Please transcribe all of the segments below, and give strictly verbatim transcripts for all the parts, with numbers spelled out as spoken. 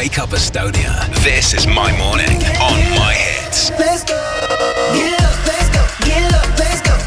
Wake Up Estonia. This is my morning on My Hits. Let's go. Get up, let's go. Get up, let's go.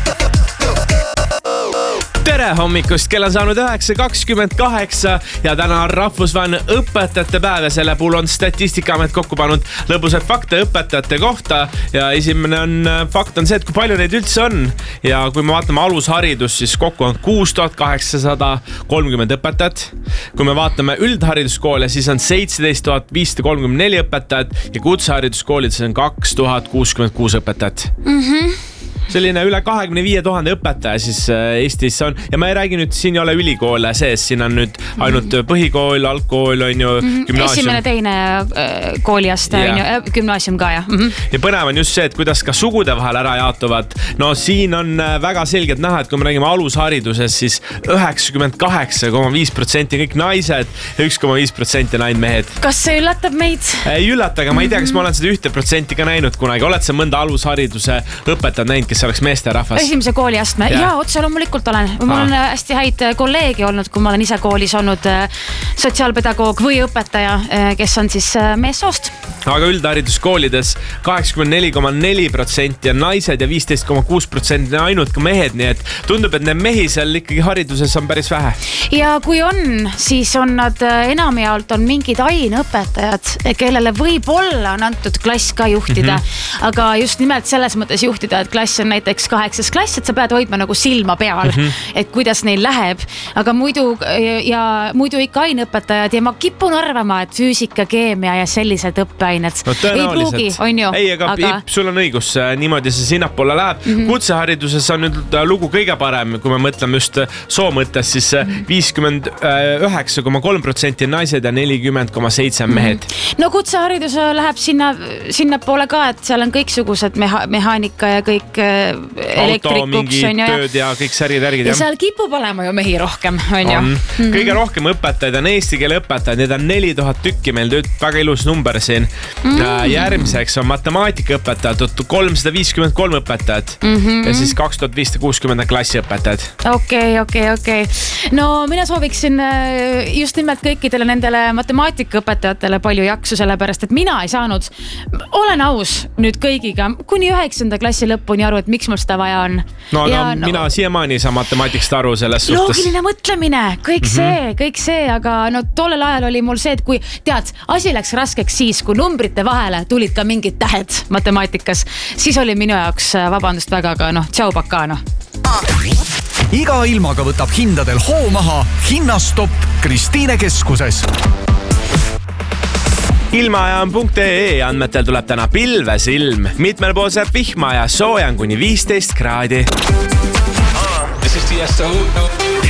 Tere hommikust, kell on saanud üheksa kakskümmend kaheksa ja täna on rahvusvaheline õpetajate päev ja selle puhul on Statistikaamet kokku pannud lõbusad fakte õpetajate kohta. Ja esimene on, fakt on see, et kui palju neid üldse on. Ja kui me vaatame alusharidust, siis kokku on kuus tuhat kaheksasada kolmkümmend õpetajat. Kui me vaatame üldhariduskoole, siis on seitseteist tuhat viissada kolmkümmend neli õpetajat ja kutsehariduskoolides on kaks tuhat kuuskümmend kuus õpetajat. Mhm. Selline üle kahekümne viie tuhande õpetaja siis Eestis on. Ja ma ei räägi nüüd, siin ei ole ülikoole sees, siin on nüüd ainult põhikool, algkool, on ju, gümnaasium. Esimene teine kooliaste, on ju, gümnaasium ka, jah. Ja põnev on just see, et kuidas ka sugude vahel ära jaotuvad. No siin on väga selgelt näha, et kui me räägime alushariduses, siis üheksakümmend kaheksa koma viis protsenti kõik naised ja üks koma viis protsenti on ainult mehed. Kas see üllatab meid? Ei üllata, aga ma ei tea, kas ma olen seda ühte protsenti ka näinud kunagi. Oled sa mõnda alushariduse õpetajad näinud, kes oleks meeste rahvas? Esimese kooliastme, ja. jaa, otse loomulikult olen. Mul on hästi häid kolleegi olnud, kui ma olen ise koolis olnud sotsiaalpedagoog või õpetaja, kes on siis meessoost. Aga üldhariduskoolides kaheksakümmend neli koma neli protsenti on naised ja viisteist koma kuus protsenti on ainult ka mehed, nii et tundub, et need mehi seal ikkagi hariduses on päris vähe. Ja kui on, siis on nad enamjaolt on mingid aineõpetajad, kellele võib-olla on antud klass ka juhtida, mm-hmm. aga just nimelt selles mõttes juhtida, et klass on näiteks kaheksas klass, et sa pead hoidma nagu silma peal, mm-hmm. et kuidas neil läheb, aga muidu ja muidu ikka aineõpetajad ja ma kipun arvama, et füüsika, keemia ja sellised õppeained no, ei pruugi, on ju. Ei, aga, aga... sul on õigus, niimoodi see sinnapoole läheb. Mm-hmm. Kutsehariduses on nüüd lugu kõige parem, kui me mõtleme just soo mõttes, siis viiskümmend üheksa koma kolm protsenti naised ja nelikümmend koma seitse mehed. No kutseharidus läheb sinna, sinna poole ka, et seal on kõiksugused meha, mehaanika ja kõik auto, mingi tööd ja kõik särid-ärgid. Ja seal kipub olema ju mehi rohkem, on ju. Mm-hmm. Kõige rohkem õpetajaid on eesti keele õpetajaid, need on neli tuhat tükki, meil tööd väga ilus number siin. Mm-hmm. Järgmiseks on matemaatikaõpetajad, kolmsada viiskümmend kolm õpetajad mm-hmm. ja siis kaks tuhat viissada kuuskümmend klassiõpetajad. Okei, okei, okei. No mina sooviksin just nimelt kõikidele nendele matemaatikaõpetajatele palju jaksu, sellepärast, et mina ei saanud, olen aus nüüd kõigiga, kuni üheksanda klassi lõpuni aru, et miks mul seda vaja on. No aga ja, no, mina siiamaani ei saa matemaatikast aru selles suhtes. Loogiline mõtlemine, kõik mm-hmm. see, kõik see, aga no tollel ajal oli mul see, et kui tead, asi läks raskeks siis, kui numbrite vahele tulid ka mingid tähed matemaatikas, siis oli minu jaoks vabandust väga, aga noh, tšau paka, noh. Iga ilmaga võtab hindadel hoo maha Hinnastopp Kristiine keskuses. Ilmaajam.ee andmetel tuleb täna pilves ilm, mitmel pool saab vihma ja soojan kuni viisteist kraadi. This is Tiesto.